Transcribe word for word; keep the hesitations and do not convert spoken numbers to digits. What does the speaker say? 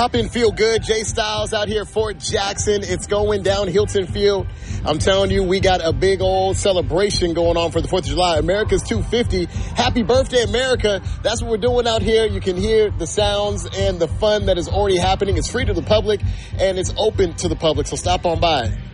Hop in, feel good. Jay Styles out here at Fort Jackson. It's going down Hilton Field. I'm telling you, we got a big old celebration going on for the fourth of July. America's two fifty. Happy birthday, America. That's what we're doing out here. You can hear the sounds and the fun that is already happening. It's free to the public, and it's open to the public, so stop on by.